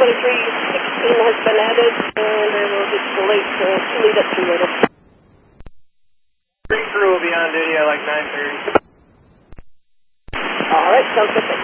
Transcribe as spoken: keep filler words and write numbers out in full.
twenty-three sixteen has been added, and I will get the late uh, lead up to it. Crew will be on duty at like nine thirty. All right, sounds good.